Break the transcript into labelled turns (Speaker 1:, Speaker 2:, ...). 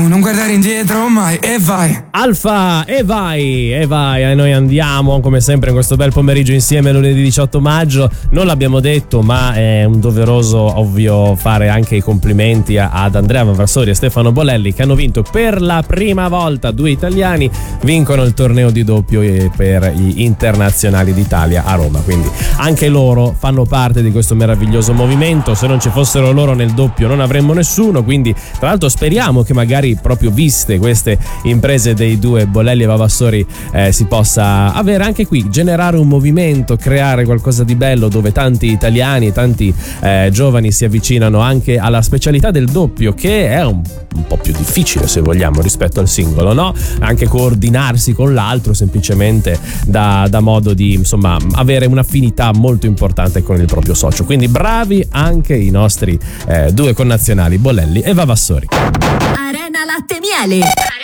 Speaker 1: Non guardare indietro mai e vai.
Speaker 2: Alfa e vai, e noi andiamo come sempre in questo bel pomeriggio insieme lunedì 18 maggio. Non l'abbiamo detto, ma è un doveroso ovvio fare anche i complimenti ad Andrea Vavassori e Stefano Bolelli, che hanno vinto per la prima volta, due italiani vincono il torneo di doppio per gli internazionali d'Italia a Roma, quindi anche loro fanno parte di questo meraviglioso movimento. Se non ci fossero loro nel doppio non avremmo nessuno, quindi tra l'altro speriamo che magari proprio viste queste imprese dei due Bolelli e Vavassori si possa avere anche qui, generare un movimento, creare qualcosa di bello dove tanti italiani, tanti giovani si avvicinano anche alla specialità del doppio, che è un po' più difficile se vogliamo rispetto al singolo, no? Anche coordinarsi con l'altro semplicemente da modo di insomma avere un'affinità molto importante con il proprio socio, quindi bravi anche i nostri due connazionali Bolelli e Vavassori.
Speaker 3: Arena Latte Miele.